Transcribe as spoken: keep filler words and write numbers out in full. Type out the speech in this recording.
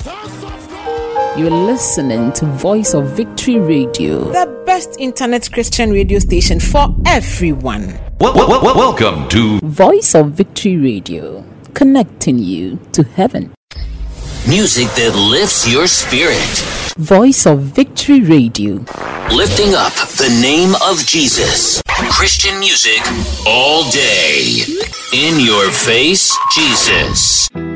You're listening to Voice of Victory Radio, the best internet Christian radio station for everyone. Well, well, well, welcome to Voice of Victory Radio, connecting you to heaven. Music that lifts your spirit. Voice of Victory Radio, lifting up the name of Jesus. Christian music all day. In your face, Jesus.